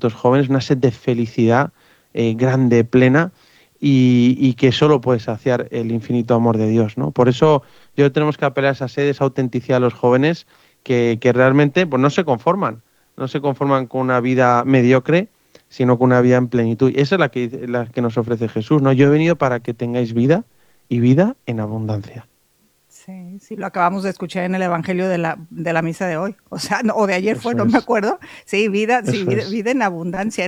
tantos jóvenes, una sed de felicidad grande, plena, y que solo puede saciar el infinito amor de Dios, ¿no? Por eso yo tenemos que apelar a esa sed, esa autenticidad a los jóvenes que realmente pues, no se conforman con una vida mediocre, sino con una vida en plenitud. Y esa es la que nos ofrece Jesús, ¿no? Yo he venido para que tengáis vida y vida en abundancia. Sí, sí, lo acabamos de escuchar en el Evangelio de la misa de hoy, o sea, o de ayer fue, Eso no me es, acuerdo. Sí, eso es. vida en abundancia,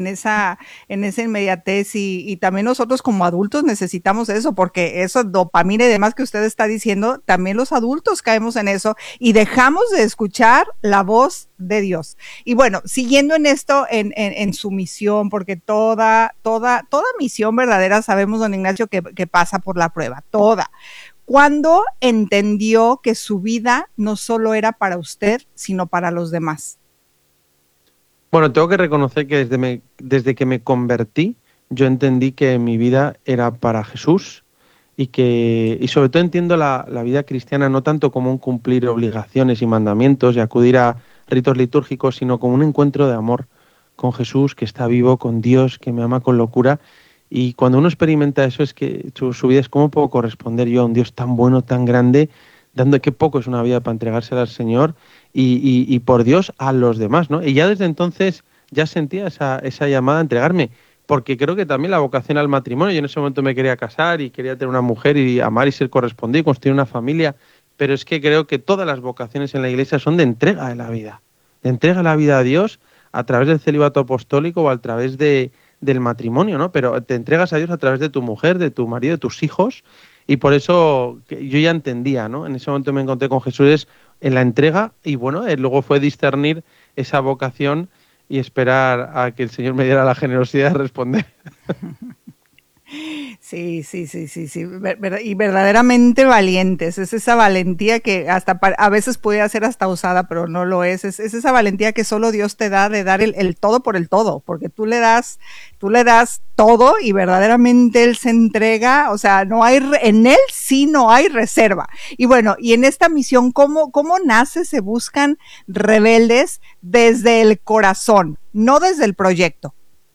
en esa inmediatez y también nosotros como adultos necesitamos eso, porque eso, dopamina y demás que usted está diciendo, también los adultos caemos en eso y dejamos de escuchar la voz de Dios. Y bueno, siguiendo en esto, en su misión, porque toda misión verdadera sabemos, don Ignacio, que pasa por la prueba, toda. ¿Cuándo entendió que su vida no solo era para usted, sino para los demás? Bueno, tengo que reconocer que desde que me convertí, yo entendí que mi vida era para Jesús y sobre todo entiendo la vida cristiana no tanto como un cumplir obligaciones y mandamientos y acudir a ritos litúrgicos, sino como un encuentro de amor con Jesús, que está vivo, con Dios, que me ama con locura. Y cuando uno experimenta eso es que su vida es cómo puedo corresponder yo a un Dios tan bueno, tan grande, dando que poco es una vida para entregársela al Señor y por Dios a los demás, ¿no? Y ya desde entonces ya sentía esa llamada a entregarme, porque creo que también la vocación al matrimonio, yo en ese momento me quería casar y quería tener una mujer y amar y ser correspondido y construir una familia, pero es que creo que todas las vocaciones en la Iglesia son de entrega de la vida, de entrega de la vida a Dios a través del celibato apostólico o a través del matrimonio, ¿no? Pero te entregas a Dios a través de tu mujer, de tu marido, de tus hijos, y por eso yo ya entendía, ¿no? En ese momento me encontré con Jesús en la entrega y bueno, luego fue discernir esa vocación y esperar a que el Señor me diera la generosidad de responder. Sí, y verdaderamente valientes. Es esa valentía que hasta a veces puede ser hasta usada, pero no lo es. Es esa valentía que solo Dios te da de dar el todo por el todo, porque tú le das todo y verdaderamente Él se entrega. O sea, no hay, en Él sí no hay reserva. Y bueno, y en esta misión, ¿cómo nace? Se buscan rebeldes desde el corazón, no desde el proyecto.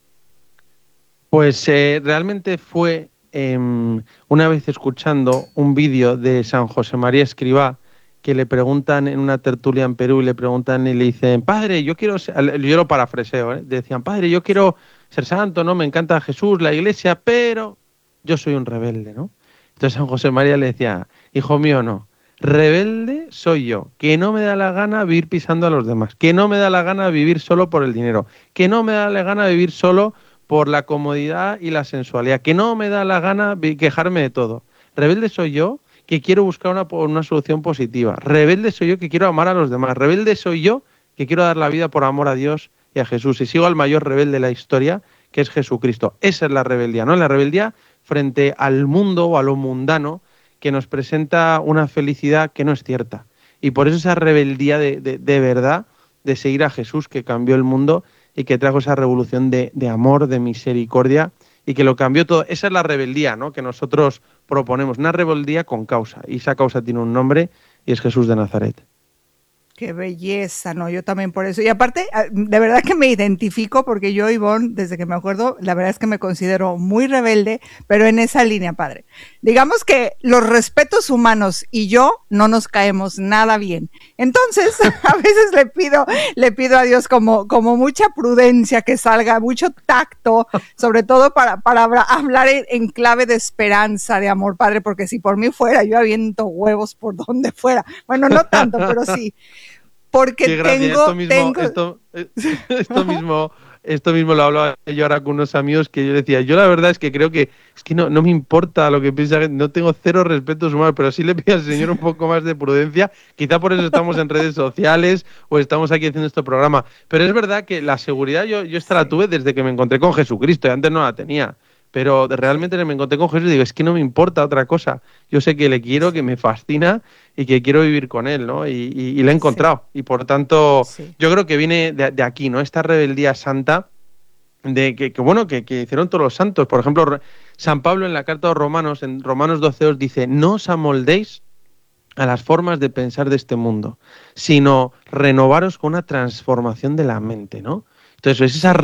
Pues realmente fue una vez escuchando un vídeo de San José María Escrivá que le preguntan en una tertulia en Perú y le preguntan y le dicen, padre, yo quiero ser, yo lo parafraseo, decían, padre, yo quiero ser santo, ¿no? Me encanta Jesús, la iglesia, pero yo soy un rebelde, ¿no? Entonces San José María le decía, hijo mío, no, rebelde soy yo, que no me da la gana vivir pisando a los demás, que no me da la gana vivir solo por el dinero, que no me da la gana vivir solo por la comodidad y la sensualidad, que no me da la gana quejarme de todo. Rebelde soy yo que quiero buscar una solución positiva. Rebelde soy yo que quiero amar a los demás. Rebelde soy yo que quiero dar la vida por amor a Dios y a Jesús. Y sigo al mayor rebelde de la historia, que es Jesucristo. Esa es la rebeldía, ¿no? La rebeldía frente al mundo o a lo mundano que nos presenta una felicidad que no es cierta. Y por eso esa rebeldía de verdad, de seguir a Jesús que cambió el mundo y que trajo esa revolución de amor, de misericordia y que lo cambió todo. Esa es la rebeldía, ¿no?, que nosotros proponemos, una rebeldía con causa, y esa causa tiene un nombre y es Jesús de Nazaret. Qué belleza, ¿no? Yo también por eso. Y aparte, de verdad que me identifico porque yo, Ivonne, desde que me acuerdo, la verdad es que me considero muy rebelde, pero en esa línea, padre. Digamos que los respetos humanos y yo no nos caemos nada bien. Entonces, a veces le pido a Dios como mucha prudencia, que salga, mucho tacto, sobre todo para hablar en clave de esperanza, de amor, padre, porque si por mí fuera, yo aviento huevos por donde fuera. Bueno, no tanto, pero sí. Porque Qué gracia, esto mismo lo hablaba yo ahora con unos amigos que yo decía, yo la verdad es que creo que no me importa lo que piensa, no tengo cero respetos humanos, pero sí le pido al Señor un poco más de prudencia, quizá por eso estamos en redes sociales o estamos aquí haciendo este programa, pero es verdad que la seguridad yo esta la tuve desde que me encontré con Jesucristo y antes no la tenía. Pero realmente me encontré con Jesús y digo, es que no me importa otra cosa. Yo sé que le quiero, que me fascina y que quiero vivir con él, ¿no? Y le he encontrado. Y por tanto, yo creo que viene de aquí, ¿no? Esta rebeldía santa de que hicieron todos los santos. Por ejemplo, San Pablo en la carta a los Romanos, en Romanos 12, os dice, no os amoldéis a las formas de pensar de este mundo, sino renovaros con una transformación de la mente, ¿no? Entonces, es esa